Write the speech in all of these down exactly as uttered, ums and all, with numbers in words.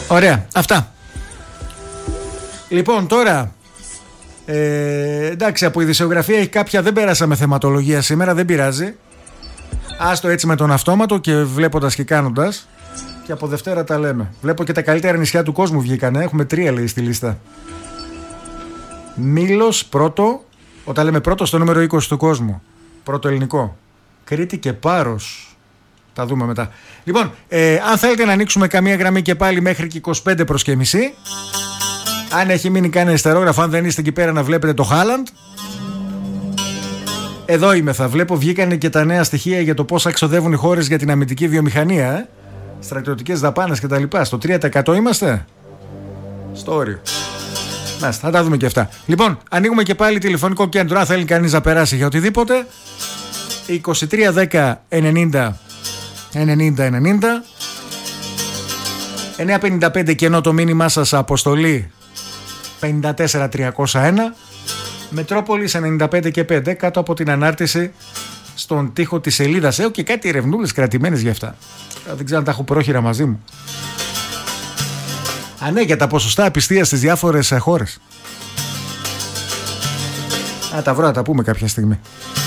Ωραία, αυτά. Λοιπόν, τώρα ε, εντάξει, από ειδησιογραφία έχει κάποια, δεν πέρασαμε θεματολογία σήμερα, δεν πειράζει. Άστο έτσι με τον αυτόματο και βλέποντας και κάνοντας. Και από Δευτέρα τα λέμε. Βλέπω και τα καλύτερα νησιά του κόσμου βγήκανε. Έχουμε τρία, λέει, στη λίστα. Μήλος πρώτο. Όταν λέμε πρώτο, στο νούμερο είκοσι του κόσμου. Πρώτο ελληνικό. Κρήτη και Πάρος. Τα δούμε μετά. Λοιπόν, ε, αν θέλετε να ανοίξουμε καμία γραμμή και πάλι μέχρι και είκοσι πέντε προς και μισή. Αν έχει μείνει κάνει αριστερόγραφο, αν δεν είστε εκεί πέρα να βλέπετε το Χάλαντ. Εδώ είμαι, θα βλέπω. Βγήκανε και τα νέα στοιχεία για το πόσα ξοδεύουν οι χώρες για την αμυντική βιομηχανία. Ε? Στρατιωτικές δαπάνες κτλ. Στο τρία τοις εκατό είμαστε. Στο όριο. Να, θα τα δούμε και αυτά. Λοιπόν, ανοίγουμε και πάλι τηλεφωνικό κέντρο. Αν θέλει κανείς να περάσει για οτιδήποτε. είκοσι τρία δέκα ενενήντα ενενήντα ενενήντα. εννιά πενήντα πέντε κενό το μήνυμά σας, αποστολή πενήντα τέσσερα τριακόσια ένα. Μετρόπολης ενενήντα πέντε και πέντε, κάτω από την ανάρτηση στον τοίχο της σελίδας. Έχω και κάτι ερευνούλες κρατημένες για αυτά. Δεν ξέρω αν τα έχω πρόχειρα μαζί μου. Α, ναι, για τα ποσοστά απιστίας στις διάφορες χώρες. Α, τα βρω, να τα πούμε κάποια στιγμή.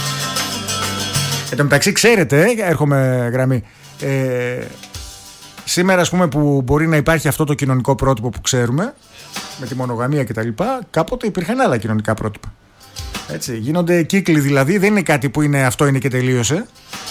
Εν τω μεταξύ, ξέρετε, ε, έρχομαι γραμμή. Ε, σήμερα, ας πούμε, που μπορεί να υπάρχει αυτό το κοινωνικό πρότυπο που ξέρουμε, με τη μονογαμία κτλ., κάποτε υπήρχαν άλλα κοινωνικά πρότυπα. Έτσι, γίνονται κύκλοι δηλαδή, δεν είναι κάτι που είναι αυτό είναι και τελείωσε.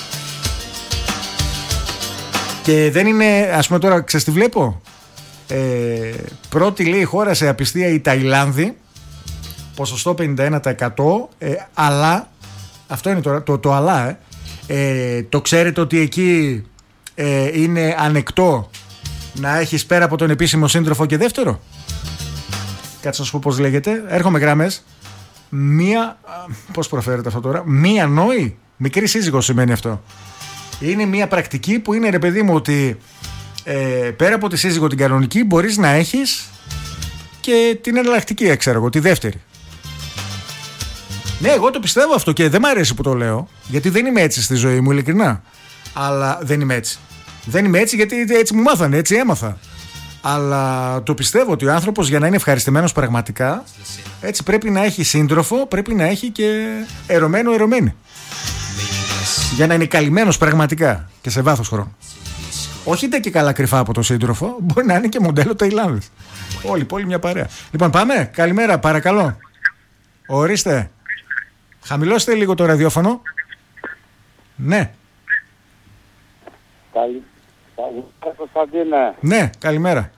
Και δεν είναι, ας πούμε τώρα, ξέρεις τι βλέπω. Ε, πρώτη, λέει, χώρα σε απιστία η Ταϊλάνδη, ποσοστό πενήντα ένα τοις εκατό, ε, αλλά, αυτό είναι τώρα, το, το αλλά, ε, ε, το ξέρετε ότι εκεί ε, είναι ανεκτό να έχεις πέρα από τον επίσημο σύντροφο και δεύτερο. Κάτσε να σου πω πώς λέγεται. Έρχομαι γραμμές. Μία. Πώς προφέρεται αυτό τώρα. Μία νόη. Μικρή σύζυγος σημαίνει αυτό. Είναι μία πρακτική που είναι, ρε παιδί μου, ότι ε, πέρα από τη σύζυγο την κανονική μπορείς να έχεις και την εναλλακτική, ξέρω εγώ, τη δεύτερη. Ναι, εγώ το πιστεύω αυτό και δεν μ' αρέσει που το λέω, γιατί δεν είμαι έτσι στη ζωή μου, ειλικρινά. Αλλά δεν είμαι έτσι. Δεν είμαι έτσι γιατί έτσι μου μάθανε, έτσι έμαθα. Αλλά το πιστεύω ότι ο άνθρωπος για να είναι ευχαριστημένος πραγματικά, έτσι πρέπει να έχει σύντροφο, πρέπει να έχει και ερωμένο ερωμένη. Για να είναι καλυμμένος πραγματικά και σε βάθος χρόνου. Όχι είτε και καλά κρυφά από το σύντροφο, μπορεί να είναι και μοντέλο Ταϊλάνδης. Όλη, πόλη μια παρέα. Λοιπόν, πάμε. Καλημέρα, παρακαλώ. Ορίστε. Χαμηλώστε λίγο το ραδιόφωνο. Ναι. Καλη... Καλημέρα, Κωνσταντίνε. Ναι, καλημέρα.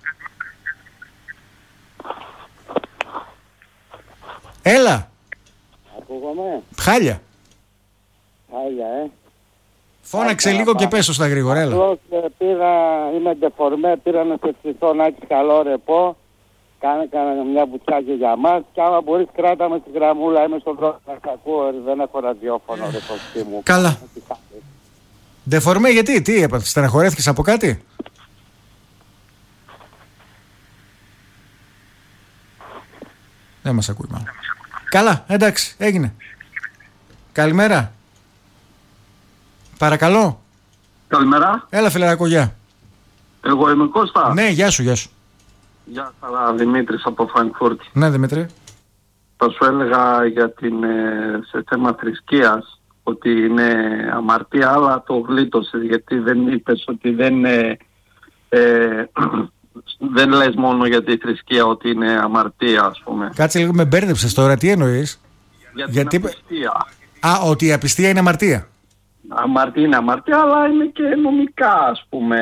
Έλα. Ακούγομαι. Χάλια. Χάλια, ε. Φώναξε λίγο πά... και πέσω στα γρήγορα, έλα. Απλώς πήρα, είμαι ντεφορμέ, πήρα να σε ευχηθώ να έχεις καλό ρεπό. Κάνε κανένα μια μπουτσάκια για μας και άμα μπορείς κράτα με τη γραμμούλα, είμαι στον δρόμο να σ' ακούω, δεν έχω ραδιόφωνο, ρε κοστί μου. Καλά. Ντεφορμέ γιατί, τι έπαθες, στεναχωρέθηκες από κάτι? Δεν μας ακούει μάλλον. Καλά, εντάξει, έγινε. Καλημέρα. Παρακαλώ. Καλημέρα. Έλα φιλαράκο, γεια. Εγώ είμαι Κώστα. Ναι, γεια σου, γεια σου. Γεια χαρά, Δημήτρης από Φραγκφούρτη. Ναι, Δημήτρη. Θα σου έλεγα για την, σε θέμα θρησκείας ότι είναι αμαρτία, αλλά το γλίτωσες γιατί δεν είπες ότι δεν, ε, ε, δεν λες μόνο για τη θρησκεία ότι είναι αμαρτία, ας πούμε. Κάτσε λίγο, με μπέρδεψες τώρα, τι εννοείς? Για την γιατί... απιστία. Α, ότι η απιστία είναι αμαρτία. Αμαρτία είναι αμαρτία, αλλά είναι και νομικά, ας πούμε,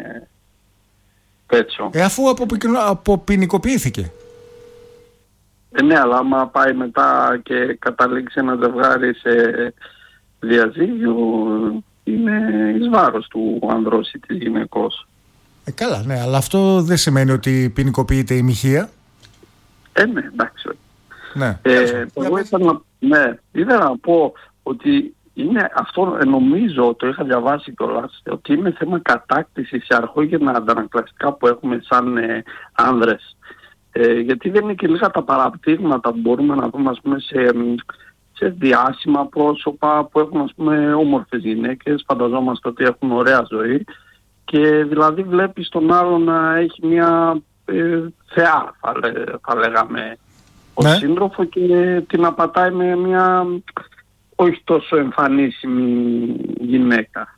πέτσο. Ε, αφού αποποινικοποιήθηκε. Ε, ναι, αλλά άμα πάει μετά και καταλήξει ένα ζευγάρι σε διαζύγιο, είναι εις βάρος του ανδρός ή της γυναικός. Ε, καλά, ναι, αλλά αυτό δεν σημαίνει ότι ποινικοποιείται η μοιχεία. Ε, ναι, εντάξει. Ναι. Ε, εγώ ήθελα να, ναι, ήθελα να πω ότι είναι αυτό, νομίζω, το είχα διαβάσει κιόλας, ότι είναι θέμα κατάκτησης σε αρχόγενα αντανακλαστικά που έχουμε σαν ε, άνδρες. Ε, γιατί δεν είναι και λίγα τα παραπτύγματα που μπορούμε να δούμε, ας πούμε, σε, σε διάσημα πρόσωπα που έχουν, ας πούμε, όμορφες γυναίκες, φανταζόμαστε ότι έχουν ωραία ζωή και δηλαδή βλέπεις τον άλλο να έχει μια ε, θεά, θα, λέ, θα λέγαμε, ο ναι. σύντροφο, και την απατάει με μια όχι τόσο εμφανίσιμη γυναίκα.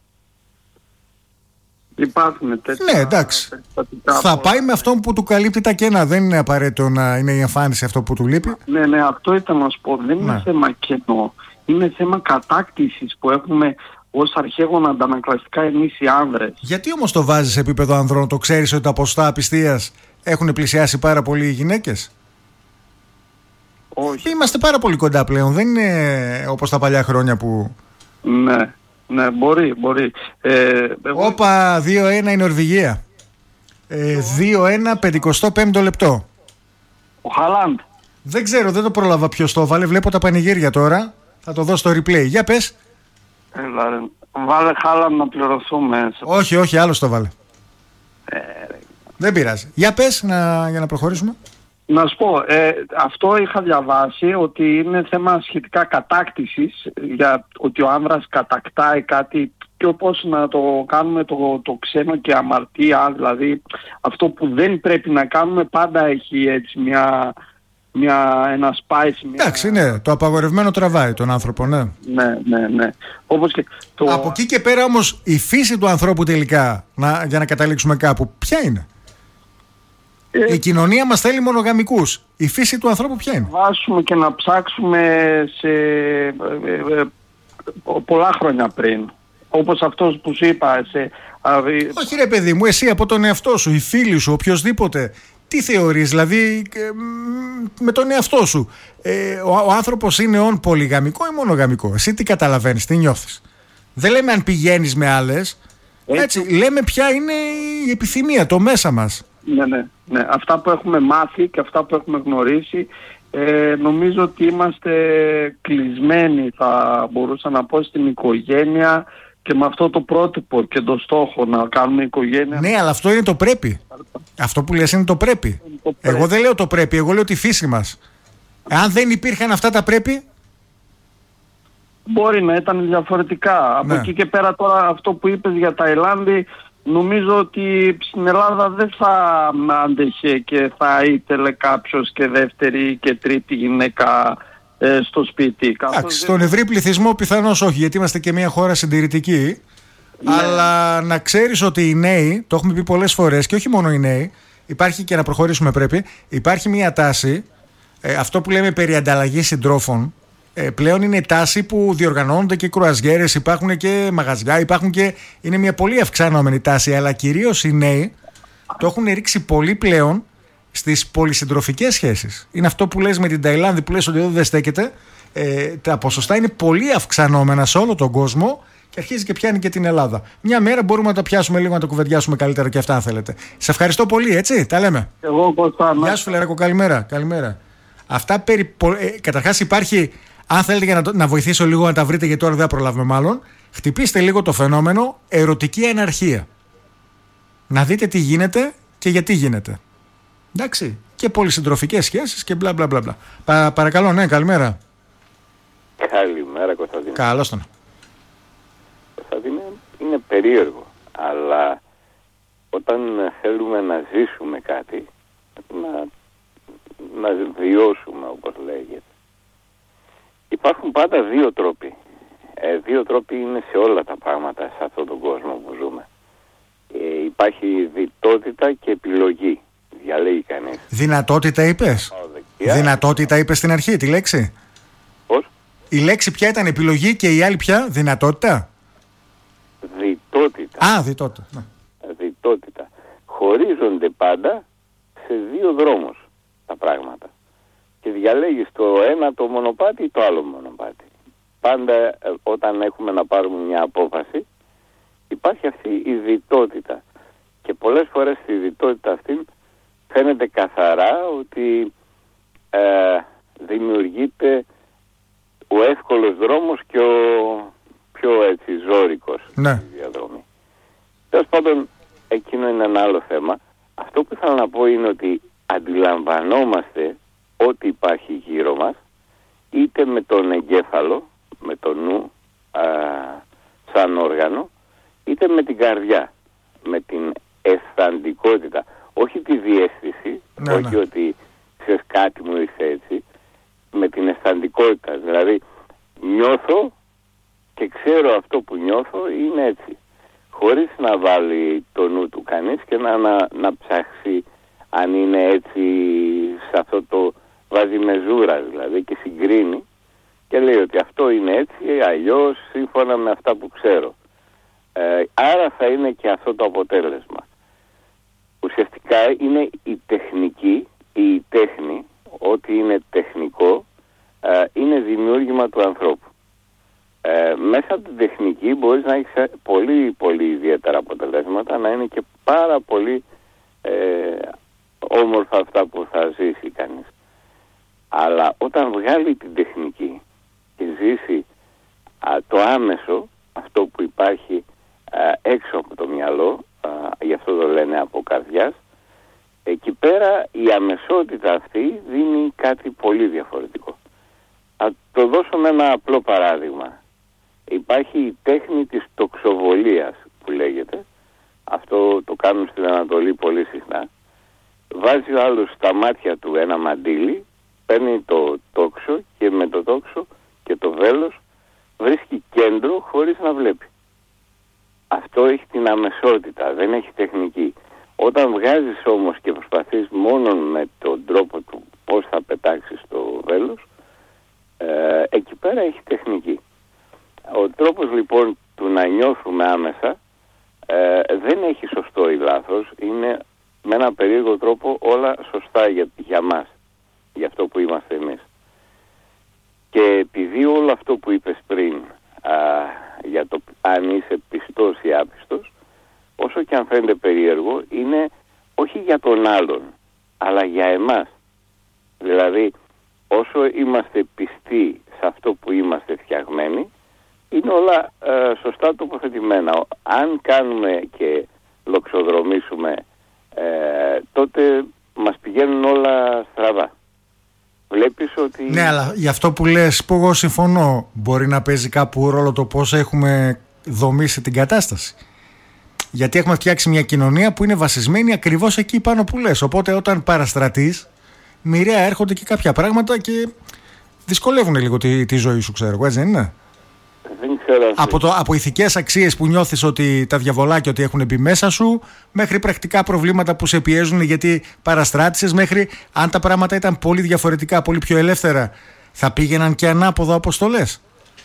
Υπάρχουν τέτοια... Ναι, εντάξει. Θα πάει με αυτόν που του καλύπτει τα κενά. Δεν είναι απαραίτητο να είναι η εμφάνιση αυτό που του λείπει. Ναι, ναι, αυτό ήταν να σου πω. Δεν είναι ναι. θέμα κενό. Είναι θέμα κατάκτησης που έχουμε ως αρχαίγωνα αντανακλαστικά εμείς οι άνδρες. Γιατί όμως το βάζεις σε επίπεδο ανδρών? Το ξέρεις ότι τα ποσοστά απιστίας έχουν πλησιάσει πάρα πολύ οι γυναίκες? Όχι. Είμαστε πάρα πολύ κοντά πλέον. Δεν είναι όπως τα παλιά χρόνια που... Ναι, ναι, μπορεί, μπορεί. Ε, εγώ... Όπα, δύο ένα η Νορβηγία. Ε, δύο ένα, πενηκοστό πέμπτο λεπτό. Ο Χάλαντ. Δεν ξέρω, δεν το πρόλαβα ποιος το βάλε. Βλέπω τα πανηγύρια τώρα. Θα το δω στο replay. Για πες. Έλα, ρε. Βάλε Χάλαντ να πληρωθούμε. Όχι, όχι, άλλος το βάλε. Ε, δεν πειράζει. Για πες να, για να προχωρήσουμε. Να σου πω, ε, αυτό είχα διαβάσει ότι είναι θέμα σχετικά κατάκτησης, για ότι ο άνδρας κατακτάει κάτι, και όπως να το κάνουμε το, το ξένο και αμαρτία, δηλαδή αυτό που δεν πρέπει να κάνουμε πάντα έχει έτσι μια, μια, ένα spice. Μια... Εντάξει, ναι, το απαγορευμένο τραβάει τον άνθρωπο, ναι. Ναι, ναι, ναι. Όπως και το... Από εκεί και πέρα όμως η φύση του ανθρώπου τελικά, να, για να καταλήξουμε κάπου, ποια είναι? Ε, η κοινωνία μας θέλει μονογαμικούς. Η φύση του ανθρώπου ποια είναι? Να βάσουμε και να ψάξουμε σε ε, ε, ε, πολλά χρόνια πριν. Όπως αυτός που σου είπα. Σε, α, ε, Όχι ρε παιδί μου, εσύ από τον εαυτό σου, οι φίλοι σου, οποιοσδήποτε, τι θεωρείς, δηλαδή ε, με τον εαυτό σου, ε, ο, ο άνθρωπος είναι ον πολυγαμικό ή μονογαμικό? Εσύ τι καταλαβαίνεις, τι νιώθεις? Δεν λέμε αν πηγαίνεις με άλλες, έτσι, έτσι λέμε ποια είναι η επιθυμία, το μέσα μας. Ναι, ναι, ναι. Αυτά που έχουμε μάθει και αυτά που έχουμε γνωρίσει, ε, νομίζω ότι είμαστε κλεισμένοι, θα μπορούσα να πω, στην οικογένεια, και με αυτό το πρότυπο και το στόχο να κάνουμε οικογένεια. Ναι, αλλά αυτό είναι το πρέπει. Αυτό που λες είναι το πρέπει. Το πρέπει. Εγώ δεν λέω το πρέπει, εγώ λέω τη φύση μας. Αν δεν υπήρχαν αυτά τα πρέπει, μπορεί να ήταν διαφορετικά. Ναι. Από εκεί και πέρα τώρα αυτό που είπες για Ταϊλάνδη, νομίζω ότι στην Ελλάδα δεν θα άντεχε και θα ήθελε κάποιος και δεύτερη και τρίτη γυναίκα ε, στο σπίτι. Εντάξει, στον ευρύ πληθυσμό πιθανώς όχι, γιατί είμαστε και μια χώρα συντηρητική. Ναι. Αλλά να ξέρεις ότι οι νέοι, το έχουμε πει πολλές φορές, και όχι μόνο οι νέοι, υπάρχει, και να προχωρήσουμε πρέπει, υπάρχει μια τάση, ε, αυτό που λέμε περί ανταλλαγής συντρόφων, ε, πλέον είναι τάση που διοργανώνονται και κρουαζιέρες, υπάρχουν και μαγαζιά, υπάρχουν και είναι μια πολύ αυξανόμενη τάση, αλλά κυρίως οι νέοι το έχουν ρίξει πολύ πλέον στις πολυσυντροφικές σχέσεις. Είναι αυτό που λες με την Ταϊλάνδη, που λες ότι εδώ δεν στέκεται. Ε, τα ποσοστά είναι πολύ αυξανόμενα σε όλο τον κόσμο και αρχίζει και πιάνει και την Ελλάδα. Μια μέρα μπορούμε να τα πιάσουμε λίγο, να τα κουβεντιάσουμε καλύτερα και αυτά, αν θέλετε. Σε ευχαριστώ πολύ, έτσι, τα λέμε. Εγώ Κώστα. Γεια σου φιλαράκο, καλημέρα. καλημέρα. Αυτά περί... ε, καταρχάς υπάρχει, αν θέλετε για να, να βοηθήσω λίγο να τα βρείτε, γιατί τώρα δεν θα προλάβουμε μάλλον, χτυπήστε λίγο το φαινόμενο ερωτική αναρχία. Να δείτε τι γίνεται και γιατί γίνεται. Εντάξει, και πολυσυντροφικές σχέσεις και μπλα μπλα μπλα μπλα. Πα, παρακαλώ, ναι, καλημέρα. Καλημέρα Κωνσταντίνε. Καλώς τον. Κωνσταντίνε, είναι περίεργο, αλλά όταν θέλουμε να ζήσουμε κάτι, να, να βιώσουμε όπως λέγεται, υπάρχουν πάντα δύο τρόποι. Ε, δύο τρόποι είναι σε όλα τα πράγματα σε αυτόν τον κόσμο που ζούμε. Ε, υπάρχει διτότητα και επιλογή. Διαλέγει κανείς. Δυνατότητα είπες? Δεξιά. Δυνατότητα είπες στην αρχή, τη λέξη. Πώς? Η λέξη ποια ήταν, επιλογή, και η άλλη ποια? Δυνατότητα. Διτότητα. Α, διτότητα. Ναι. Διτότητα. Χωρίζονται πάντα σε δύο δρόμους τα πράγματα. Και διαλέγεις το ένα το μονοπάτι ή το άλλο μονοπάτι. Πάντα ε, όταν έχουμε να πάρουμε μια απόφαση, υπάρχει αυτή η διτότητα. Και πολλές φορές στη διτότητα αυτή φαίνεται καθαρά ότι ε, δημιουργείται ο εύκολος δρόμος και ο πιο έτσι ζώρικος ναι. διαδρομή. Τέλος πάντων, εκείνο είναι ένα άλλο θέμα. Αυτό που ήθελα να πω είναι ότι αντιλαμβανόμαστε ό,τι υπάρχει γύρω μας, είτε με τον εγκέφαλο, με το νου α, σαν όργανο, είτε με την καρδιά. με την αισθαντικότητα, όχι τη διαίσθηση, ναι, όχι ναι. ότι ξέρεις κάτι μου ήρθε έτσι, με την αισθαντικότητα. Δηλαδή νιώθω και ξέρω αυτό που νιώθω είναι έτσι, χωρίς να βάλει το νου του κανείς και να, να, να ψάξει αν είναι έτσι, σε αυτό το βάζει μεζούρα δηλαδή και συγκρίνει και λέει ότι αυτό είναι έτσι, αλλιώς σύμφωνα με αυτά που ξέρω. Ε, άρα θα είναι και αυτό το αποτέλεσμα. Ουσιαστικά είναι η τεχνική, η τέχνη, ό,τι είναι τεχνικό, ε, είναι δημιούργημα του ανθρώπου. Ε, μέσα από την τεχνική μπορείς να έχεις πολύ πολύ ιδιαίτερα αποτελέσματα, να είναι και πάρα πολύ ε, όμορφα αυτά που θα ζήσει κανείς. Αλλά όταν βγάλει την τεχνική και ζήσει α, το άμεσο, αυτό που υπάρχει α, έξω από το μυαλό, α, γι' αυτό το λένε από καρδιάς, εκεί πέρα η αμεσότητα αυτή δίνει κάτι πολύ διαφορετικό. Θα το δώσω με ένα απλό παράδειγμα. Υπάρχει η τέχνη της τοξοβολίας που λέγεται. Αυτό το κάνουν στην Ανατολή πολύ συχνά. Βάζει ο άλλος στα μάτια του ένα μαντίλι, παίρνει το τόξο και με το τόξο και το βέλος βρίσκει κέντρο χωρίς να βλέπει. Αυτό έχει την αμεσότητα, δεν έχει τεχνική. Όταν βγάζεις όμως και προσπαθείς μόνο με τον τρόπο του πώς θα πετάξεις το βέλος, ε, εκεί πέρα έχει τεχνική. Ο τρόπος λοιπόν του να νιώθουμε άμεσα ε, δεν έχει σωστό ή λάθος, είναι με ένα περίεργο τρόπο όλα σωστά για, για μας, για αυτό που είμαστε εμείς. Και επειδή όλο αυτό που είπες πριν, α, για το αν είσαι πιστός ή άπιστος, όσο και αν φαίνεται περίεργο, είναι όχι για τον άλλον, αλλά για εμάς. Δηλαδή, όσο είμαστε πιστοί σε αυτό που είμαστε φτιαγμένοι, είναι όλα ε, σωστά τοποθετημένα. Αν κάνουμε και λοξοδρομήσουμε, ε, τότε μας πηγαίνουν όλα στραβά. Βλέπεις ότι... Ναι, αλλά για αυτό που λες, που εγώ συμφωνώ, μπορεί να παίζει κάπου ρόλο το πώς έχουμε δομήσει την κατάσταση. Γιατί έχουμε φτιάξει μια κοινωνία που είναι βασισμένη ακριβώς εκεί πάνω που λες. Οπότε όταν παραστρατείς, μοιραία έρχονται και κάποια πράγματα και δυσκολεύουν λίγο τη, τη ζωή σου, ξέρω εγώ, έτσι δεν είναι? Δεν ξέρω. Από, το, από ηθικές αξίες που νιώθεις ότι τα διαβολάκια ότι έχουν μπει μέσα σου, μέχρι πρακτικά προβλήματα που σε πιέζουν γιατί παραστράτησες, μέχρι αν τα πράγματα ήταν πολύ διαφορετικά, πολύ πιο ελεύθερα, θα πήγαιναν και ανάποδα όπως το λες.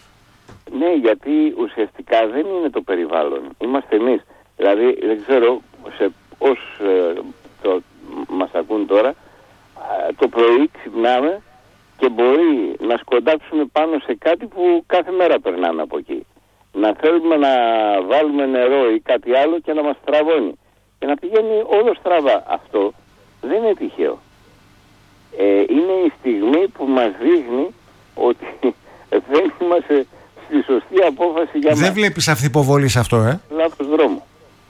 Ναι, γιατί ουσιαστικά δεν είναι το περιβάλλον. Είμαστε εμείς. Δηλαδή, δεν ξέρω, σε όσους ε, το, μας ακούν τώρα, ε, το πρωί ξυπνάμε και μπορεί να σκοντάψουμε πάνω σε κάτι που κάθε μέρα περνάμε από εκεί. Να θέλουμε να βάλουμε νερό ή κάτι άλλο και να μας τραβώνει. Και να πηγαίνει όλο στραβά. Αυτό δεν είναι τυχαίο. Ε, είναι η στιγμή που μας δείχνει ότι δεν είμαστε στη σωστή απόφαση για μας. Δεν βλέπεις αυθυποβολή σε αυτό, ε? Λάθος δρόμο.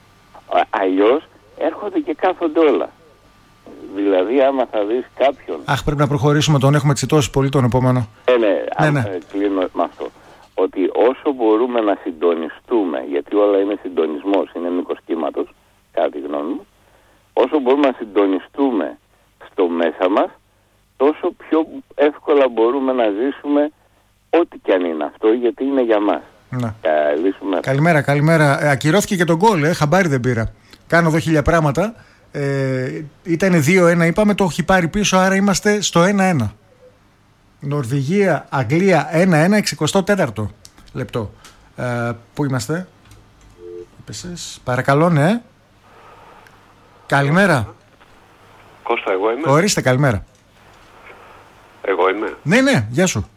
Αλλιώς έρχονται και κάθονται όλα. Δηλαδή άμα θα δεις κάποιον... Αχ, πρέπει να προχωρήσουμε, τον έχουμε τσιτώσει πολύ τον επόμενο. Ε, ναι, ναι, άμα, ναι. κλείνω με αυτό. Ότι όσο μπορούμε να συντονιστούμε, γιατί όλα είναι συντονισμός, είναι μήκος κύματος, κατά τη γνώμη μου, όσο μπορούμε να συντονιστούμε στο μέσα μας, τόσο πιο εύκολα μπορούμε να ζήσουμε ό,τι κι αν είναι αυτό, γιατί είναι για μας. Ναι. Λύσουμε... Καλημέρα, καλημέρα. Ε, ακυρώθηκε και τον γκολ, ε, χαμπάρι δεν πήρα. Κάνω εδώ χίλια πράγματα. Ε, ήταν δύο ένα, είπαμε, το έχει πάρει πίσω, άρα είμαστε στο ένα ένα. Νορβηγία, Αγγλία ένα ένα, εξηκοστό τέταρτο λεπτό. Ε, πού είμαστε? Είπεσες. Παρακαλώ, ναι. Καλημέρα. Κώστα, εγώ είμαι. Ορίστε, καλημέρα. Εγώ είμαι. Ναι, ναι, γεια σου.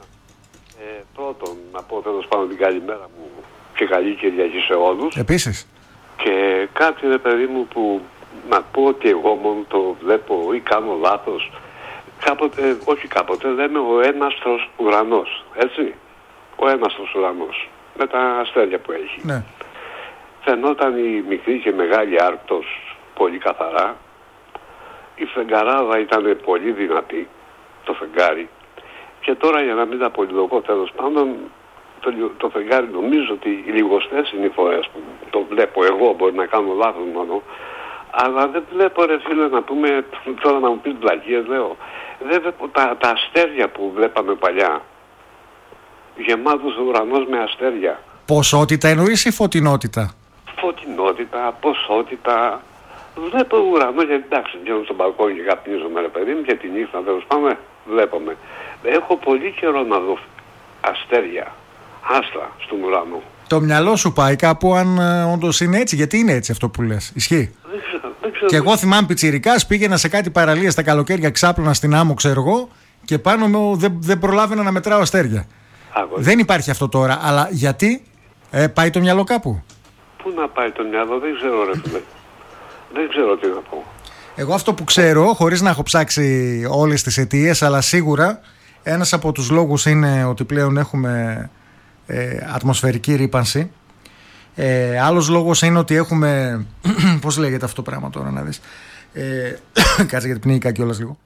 Ε, πρώτον, να πω τέλος πάντων την καλημέρα μου και καλή Κυριακή σε όλους. Επίσης. Και κάτι, ρε παιδί μου, που να πω ότι εγώ μόνο το βλέπω ή κάνω λάθος. Κάποτε, όχι κάποτε, λέμε ο έναστρος ουρανός, έτσι. Ο έναστρος ουρανός, με τα αστέρια που έχει. Ναι. Φαινόταν η μικρή και μεγάλη Άρκτος πολύ καθαρά. Η φεγγαράδα ήταν πολύ δυνατή, το φεγγάρι. Και τώρα, για να μην τα πολυλογώ, τέλος πάντων, το, το φεγγάρι νομίζω ότι οι λιγοστές είναι οι φορές που το βλέπω εγώ, μπορεί να κάνω λάθος μόνο, αλλά δεν βλέπω ρε φίλε να πούμε, τώρα να μου πεις βλακίες λέω, δεν βλέπω τα, τα αστέρια που βλέπαμε παλιά, γεμάτος ο ουρανός με αστέρια. Ποσότητα εννοείς ή φωτεινότητα? Φωτεινότητα, ποσότητα. Βλέπω ουρανό, γιατί εντάξει, βγαίνω στο μπαλκόνι και καπνίζομαι ρε παιδί μου και τη νύχτα τέλος πάμε, βλέπουμε. Έχω πολύ καιρό να δω αστέρια, άστρα στον ουρανό. Το μυαλό σου πάει κάπου αν ε, όντως είναι έτσι, γιατί είναι έτσι αυτό που λες, ισχύει? Δεν ξέρω, δεν ξέρω. Και εγώ θυμάμαι πιτσιρικάς, πήγαινα σε κάτι παραλία στα καλοκαίρια, ξάπλωνα στην άμμο ξέρω εγώ και πάνω μου δεν, δεν προλάβαινα να μετράω αστέρια. Άκω. Δεν υπάρχει αυτό τώρα, αλλά γιατί ε, πάει το μυαλό κάπου? Πού να πάει το μυαλό, δεν ξέρω ρε φίλε. Δεν ξέρω τι να πω. Εγώ αυτό που ξέρω, χωρίς να έχω ψάξει όλες τις αιτίες, αλλά σίγουρα ένας από τους λόγους είναι ότι πλέον έχουμε ε, ατμοσφαιρική ρύπανση. Ε, άλλος λόγος είναι ότι έχουμε, πώς λέγεται αυτό το πράγμα τώρα να δεις, ε, κάτσε γιατί πνίγηκα κιόλας λίγο.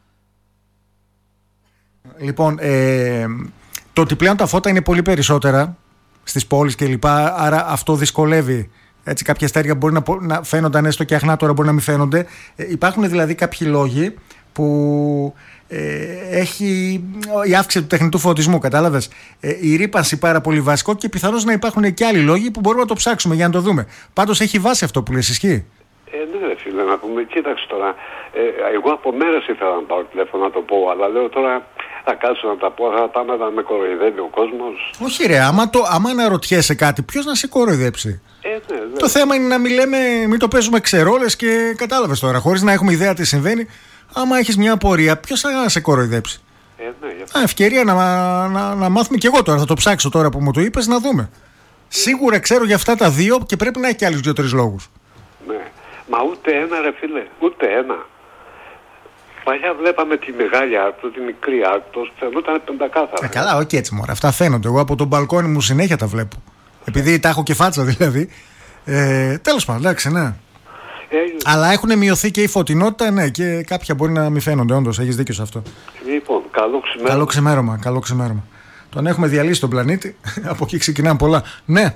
Λοιπόν, ε, το ότι πλέον τα φώτα είναι πολύ περισσότερα στις πόλεις και λοιπά, άρα αυτό δυσκολεύει. Έτσι, κάποια αστέρια μπορεί να, να φαίνονταν έστω και αχνά, τώρα μπορεί να μην φαίνονται. Ε, υπάρχουν δηλαδή κάποιοι λόγοι που ε, έχει η αύξηση του τεχνητού φωτισμού, κατάλαβες. Ε, η ρύπανση πάρα πολύ βασικό και πιθανώς να υπάρχουν και άλλοι λόγοι που μπορούμε να το ψάξουμε για να το δούμε. Πάντως έχει βάση αυτό που λες, ισχύει. Ε, ναι ρε φίλε, να πούμε, κοίταξε τώρα, ε, εγώ από μέρες ήθελα να πάρω τηλέφωνο να το πω, αλλά λέω τώρα θα κάτσω να τα πω, θα πάμε να με κοροϊδεύει ο κόσμος. Όχι ρε, άμα, το, άμα αναρωτιέσαι κάτι, ποιος να σε κοροϊδέψει? Ε, ναι, ναι. Το θέμα είναι να μην λέμε, μην το παίζουμε ξερόλες και κατάλαβες τώρα, χωρίς να έχουμε ιδέα τι συμβαίνει. Άμα έχεις μια απορία, ποιος θα σε κοροϊδέψει? Ε, ναι, γι' αυτό. Α, ευκαιρία να, να, να μάθουμε κι εγώ τώρα, θα το ψάξω τώρα που μου το είπες να δούμε. Σίγουρα ξέρω για αυτά τα δύο και πρέπει να έχει κι άλλους δύο-τρεις λόγους. Ναι. Μα ούτε ένα ρε φίλε, ούτε ένα. Παλιά βλέπαμε τη μεγάλη άρκτο, τη μικρή άρκτο, φαινόταν πεντακάθαρα. Ε, καλά, όχι έτσι μωρέ, αυτά φαίνονται. Εγώ από τον μπαλκόνι μου συνέχεια τα βλέπω. Επειδή τα έχω και φάτσα δηλαδή. Ε, τέλος πάντων, εντάξει, ναι. Ε, Αλλά έχουν μειωθεί και η φωτεινότητα, ναι, και κάποια μπορεί να μην φαίνονται, όντως, έχεις δίκιο σε αυτό. Λοιπόν, καλό ξημέρωμα. Καλό ξημέρωμα, καλό ξημέρωμα. Τον έχουμε διαλύσει τον πλανήτη, από εκεί ξεκινάνε πολλά. Ναι.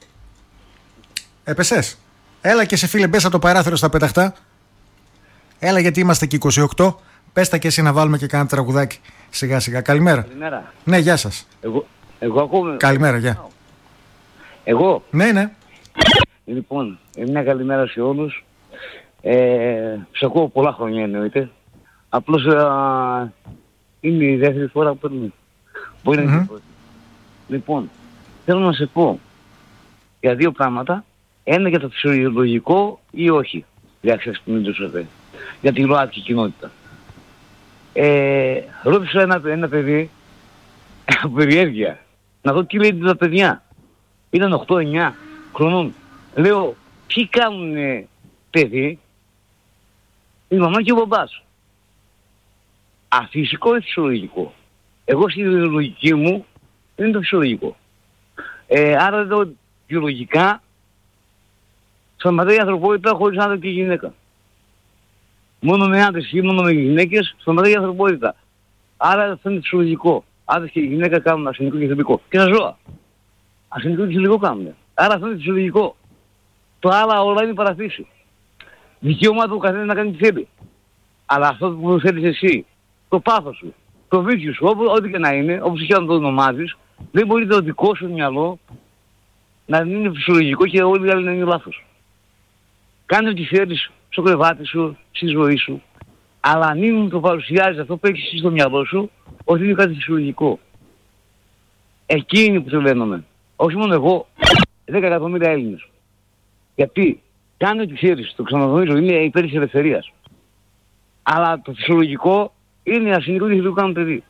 Έπεσες. Έλα και σε φίλε, μπέσα το παράθυρο στα πεταχτά. Έλα γιατί είμαστε και είκοσι οκτώ. Πες τα και εσύ να βάλουμε και κάνα τραγουδάκι σιγά σιγά. Καλημέρα. Καλημέρα. Ναι, γεια σας. Εγώ, εγώ ακούμε. Καλημέρα, γεια. Εγώ. Ναι, ναι. Λοιπόν, μια καλημέρα σε όλους. Ε, σε ακούω πολλά χρόνια εννοείται. Απλώς α, είναι η δεύτερη φορά που παίρνουμε. Μπορεί να είναι mm-hmm. Λοιπόν, θέλω να σε πω για δύο πράγματα. Ένα για το φυσιολογικό ή όχι. Για εξασφαλισμό για τη ΛΟΑΤΚΙ κοινότητα. Ε, ρώτησα ένα, ένα παιδί από περιέργεια να δω τι λέει τα παιδιά. Ήταν οκτώ εννιά χρονών. Λέω, ποιοι κάνουνε παιδί? Η μαμά και ο μπαμπάς. Αφυσικό ή φυσιολογικό? Εγώ στη λογική μου είναι το φυσιολογικό. Ε, άρα εδώ βιολογικά σταματάει η ανθρωπότητα χωρίς άντρα και γυναίκα. Μόνο με άντρες ή μόνο με γυναίκες σταματάει η ανθρωπότητα. Άρα αυτό είναι φυσιολογικό. Άντρες και γυναίκα κάνουν ασθενικό και θετικό. Και τα ζώα. Ασθενικό και θετικό κάνουν. Άρα αυτό είναι φυσιολογικό. Το άλλα όλα είναι παραθύση. Δικαίωμα του καθένα να κάνει τι θέλει. Αλλά αυτό που θέλεις εσύ, το πάθος σου, το βίτσιο σου, ό,τι και να είναι, όπως και να το ονομάζεις, δεν μπορεί το δικό σου μυαλό να είναι φυσιολογικό και όλοι οι άλλοι να είναι λάθος. Κάνε ό,τι θέλεις στο κρεβάτι σου, στη ζωή σου, αλλά αν μην το παρουσιάζεις αυτό που έχεις στο μυαλό σου, ότι είναι κάτι φυσιολογικό. Εκείνοι που τρελαίνομαι. Όχι μόνο εγώ, δέκα εκατομμύρια Έλληνες. Γιατί κάνε ό,τι θέλεις, το ξαναδονίζω, είναι υπέρ της ελευθερίας. Αλλά το φυσιολογικό είναι ασυνικό και θετικό κάνουν παιδί.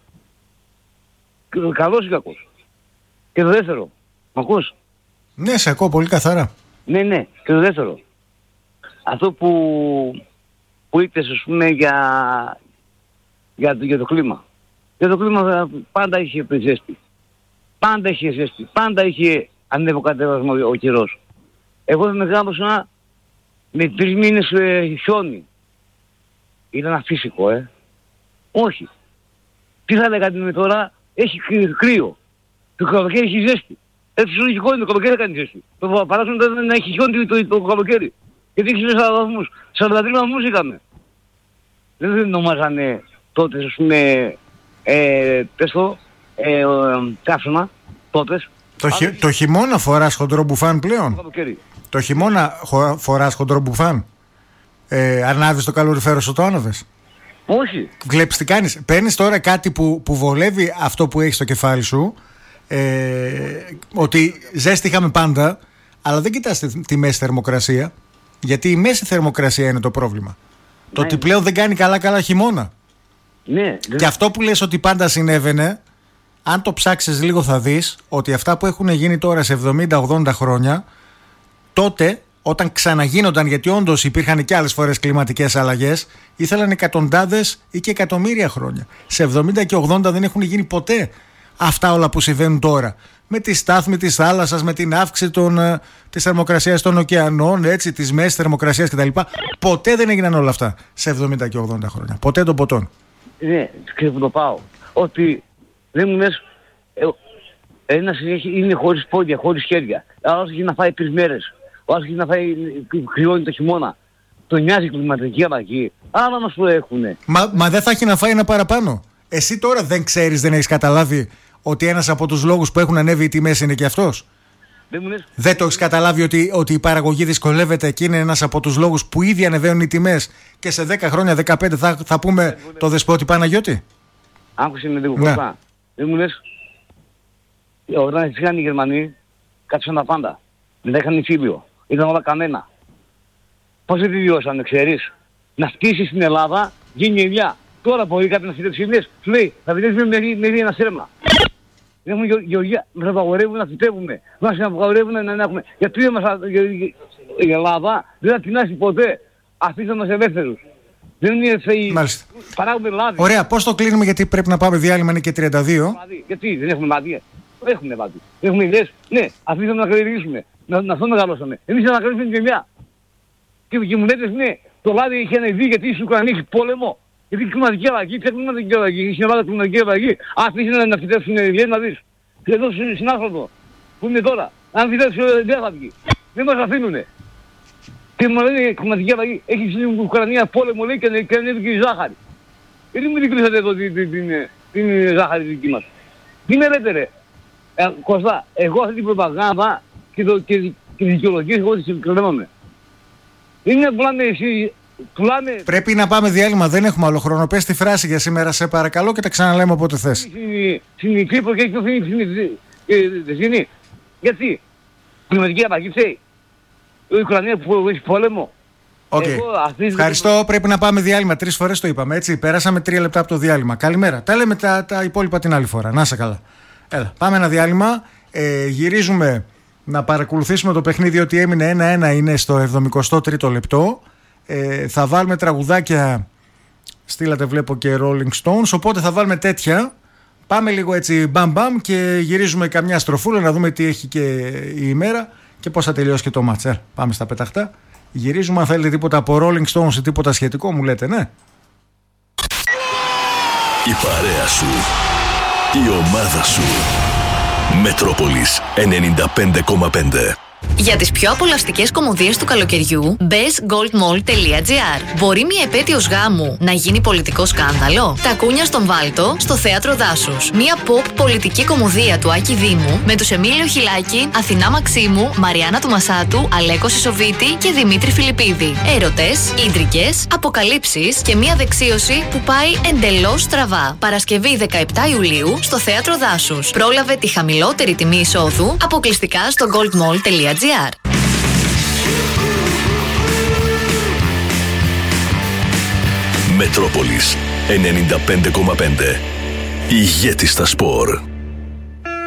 Και το καλός ή κακός. Και το δεύτερο, μ' ακούς? Ναι, σε ακούω πολύ καθαρά. Ναι, ναι, και το δεύτερο. Αυτό που, που είπες, ας πούμε, για, για, το, για το κλίμα. Για το κλίμα πάντα είχε ζέστη. Πάντα είχε ζέστη. Πάντα είχε ανεβοκατέβασμα ο καιρός. Εγώ μεγάλωσα με τρεις μήνες ε, χιόνι. Ήταν αφύσικο, ε. Όχι. Τι θα λέγατε με τώρα, έχει κρύο. Το καλοκαίρι έχει ζέστη. Έτσι λογικό είναι, το καλοκαίρι θα κάνεις έτσι. Το παράσουν να έχει χιόνι το, το, το καλοκαίρι. Γιατί έχεις σαράντα βαθμούς. σαράντα τρεις βαθμούς είχαμε. Δεν ονομάζανε τότε, ας πούμε, ε, πες το, ε, ε, καύσωνα, τότε. Το, χει, το χειμώνα φοράς χοντρό μπουφάν πλέον. Το καλοκαίρι. Το χειμώνα φοράς χοντρό μπουφάν. Ε, ανάβεις το καλοριφέρο σου, το άναβες? Όχι. Βλέπεις τι κάνεις. Παίρνεις τώρα κάτι που, που βολεύει αυτό που έχεις στο κεφάλι σου. Ε, ότι ζέστη είχαμε πάντα, αλλά δεν κοιτάς τη, τη μέση θερμοκρασία. Γιατί η μέση θερμοκρασία είναι το πρόβλημα. Ναι. Το ότι πλέον δεν κάνει καλά καλά χειμώνα. Ναι. Και αυτό που λες ότι πάντα συνέβαινε, αν το ψάξεις λίγο θα δεις ότι αυτά που έχουν γίνει τώρα σε εβδομήντα ογδόντα χρόνια, τότε όταν ξαναγίνονταν, γιατί όντως υπήρχαν και άλλες φορές κλιματικές αλλαγές, ήθελαν εκατοντάδες ή και εκατομμύρια χρόνια. Σε εβδομήντα και ογδόντα δεν έχουν γίνει ποτέ αυτά όλα που συμβαίνουν τώρα. Με τη στάθμη της θάλασσας, με την αύξηση των, της θερμοκρασίας των ωκεανών, έτσι, της μέσης θερμοκρασίας κτλ. Ποτέ δεν έγιναν όλα αυτά σε εβδομήντα και ογδόντα χρόνια. Ποτέ των ποτών. Ναι, και που το πάω. Ότι δεν μου λες, ε, ένας είναι χωρίς πόδια, χωρίς χέρια. Ο άλλος έχει να φάει τρεις μέρες. Ο άλλος έχει να φάει, κρυώνει το χειμώνα. Τον νοιάζει η κλιματική αλλαγή. Άρα μας το έχουνε. Μα, μα δεν θα έχει να φάει ένα παραπάνω. Εσύ τώρα δεν ξέρεις, δεν έχεις καταλάβει ότι ένας από τους λόγους που έχουν ανέβει οι τιμές είναι και αυτός? Δεν μου λες. Δεν το έχεις καταλάβει ότι, ότι η παραγωγή δυσκολεύεται και είναι ένας από τους λόγους που ήδη ανεβαίνουν οι τιμές και σε δέκα χρόνια, δεκαπέντε θα, θα πούμε το δεσπότη Παναγιώτη? Άκουσε με λίγο κοντά. Δεν μου λες. Όταν είχαν οι Γερμανοί, κάτσαν τα πάντα. Μετά είχαν υφήλιο. Ήταν όλα καμένα. Πώς δεν βιώσανε, ξέρεις? Να φτύσεις στην Ελλάδα, γίνει ηλιά. Τώρα μπορεί κάποιος να φυτέψει ηλιές, σου λέει, θα φυτέψουμε με, με, με ένα στρέμμα. Δεν έχουμε γεωργία, μας απαγορεύουν να φυτεύουμε. Μας απαγορεύουν να, να έχουμε. Γιατί μας, η Ελλάδα δεν θα τεινάσει ποτέ. Αφήστε μας ελεύθερους. Δεν είναι θεοί. Παράγουμε λάδι. Ωραία, πώς το κλείνουμε, γιατί πρέπει να πάμε διάλειμμα, είναι και τριάντα δύο. Γιατί δεν έχουμε λάδι? Έχουμε λάδι. Έχουμε ιδέες. Ναι, αφήστε να καλλιεργήσουμε. Να, να αυτό μεγαλώσαμε. Εμείς να καλλιεργήσουμε την γεμιά. Και, και μου λέτε, ναι, το λάδι είχε ανεβεί γιατί η Ουκρανία έχει πόλεμο. Γιατί η κλιματική αλλαγή, ποια κλιματική αλλαγή, η Ελλάδα κλιματική αλλαγή. Αφήστε να, να φυτέψουν ηλιές να δεις. Και εδώ στην άνθρωπο που είναι τώρα. Αν φυτέψουν δεν θα βγει. Δεν μας αφήνουνε. Και μου λένε η κλιματική αλλαγή, έχει στην Ουκρανία πόλεμο, λέει, και ανέβηκε η ζάχαρη. Γιατί μου δικλείσατε εδώ την, την, την, την ζάχαρη δική μας? Τι με λέτε ρε? Ε, Κωστά, εγώ αυτή την προπαγάνδα και, το, και, και δικαιολογίες εγώ τις κρεμέμαι. Είναι πουλάμε εσύ, πουλάμε... Πρέπει να πάμε διάλειμμα, δεν έχουμε άλλο χρόνο. Πες τη φράση για σήμερα, σε παρακαλώ, και τα ξαναλέμε όποτε θες. Στην Κύπρο και έχει το φύγει, γιατί κλιματική αλλαγή φταίει. Η Ουκρανία που έχει πόλεμο. Okay. Ευχαριστώ. Πρέπει να πάμε διάλειμμα. Τρεις φορές το είπαμε. Έτσι. Πέρασαμε τρία λεπτά από το διάλειμμα. Καλημέρα. Τα λέμε τα, τα υπόλοιπα την άλλη φορά. Να είσαι καλά. Έλα. Πάμε ένα διάλειμμα. Ε, γυρίζουμε να παρακολουθήσουμε το παιχνίδι, ότι έμεινε ένα ένα, είναι στο εβδομηκοστό τρίτο λεπτό. Ε, θα βάλουμε τραγουδάκια. Στείλατε, βλέπω, και Rolling Stones. Οπότε θα βάλουμε τέτοια. Πάμε λίγο έτσι μπαμ μπαμ και γυρίζουμε καμιά στροφούλα να δούμε τι έχει και η ημέρα και πώς θα τελειώσει και το μάτς. Ε, πάμε στα πεταχτά. Γυρίζουμε, αν θέλετε τίποτα από Rolling Stones ή τίποτα σχετικό, μου λέτε, ναι. Η παρέα σου, η ομάδα σου. Μετρόπολης ενενήντα πέντε κόμμα πέντε. Για τις πιο απολαυστικές κομμωδίες του καλοκαιριού, μπες γκολντ μολ τελεία τζι άρ. Μπορεί μια επέτειος γάμου να γίνει πολιτικό σκάνδαλο? Τακούνια στον Βάλτο, στο Θέατρο Δάσους. Μια pop πολιτική κομμωδία του Άκη Δήμου με τους Εμίλιο Χιλάκη, Αθηνά Μαξίμου, Μαριάννα του Μασάτου, Αλέκο Σισοβίτη και Δημήτρη Φιλιππίδη. Έρωτες, ίντρικες, αποκαλύψεις και μια δεξίωση που πάει εντελώς στραβά. Παρασκευή δεκαεπτά Ιουλίου στο Θέατρο Δάσους. Πρόλαβε τη χαμηλότερη τιμή εισόδου αποκλειστικά στο γκολντ μολ τελεία τζι άρ. Μετρόπολης ενενήντα πέντε κόμμα πέντε. Ηγέτη στα σπορ.